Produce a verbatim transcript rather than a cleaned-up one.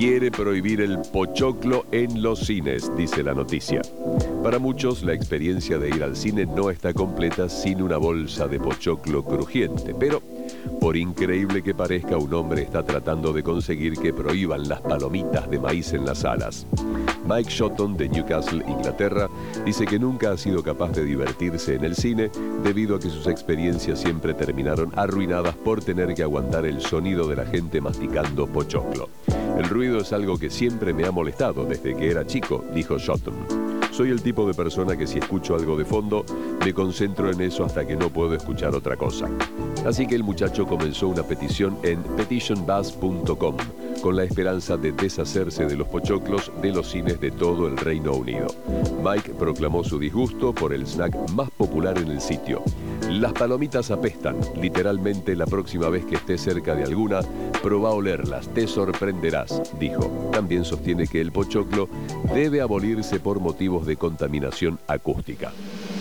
quiere prohibir el pochoclo en los cines, dice la noticia. Para muchos, la experiencia de ir al cine no está completa sin una bolsa de pochoclo crujiente, pero por increíble que parezca, un hombre está tratando de conseguir que prohíban las palomitas de maíz en las salas. Mike Shotton, de Newcastle, Inglaterra, dice que nunca ha sido capaz de divertirse en el cine debido a que sus experiencias siempre terminaron arruinadas por tener que aguantar el sonido de la gente masticando pochoclo. El ruido es algo que siempre me ha molestado desde que era chico, dijo Shotton. Soy el tipo de persona que si escucho algo de fondo, me concentro en eso hasta que no puedo escuchar otra cosa. Así que el muchacho comenzó una petición en petition buzz punto com con la esperanza de deshacerse de los pochoclos de los cines de todo el Reino Unido. Mike proclamó su disgusto por el snack más popular en el sitio. Las palomitas apestan. Literalmente, la próxima vez que estés cerca de alguna, probá a olerlas, te sorprenderás, dijo. También sostiene que el pochoclo debe abolirse por motivos de contaminación acústica.